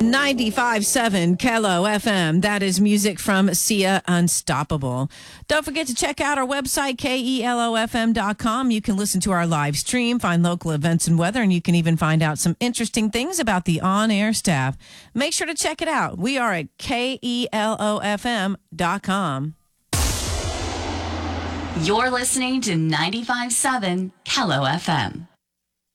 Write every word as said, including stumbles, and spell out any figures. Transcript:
ninety-five point seven Kelo F M. That is music from Sia Unstoppable. Don't forget to check out our website, K E L O F M dot com. You can listen to our live stream, find local events and weather, and you can even find out some interesting things about the on-air staff. Make sure to check it out. We are at K E L O F M dot com. You're listening to ninety-five point seven Kelo F M.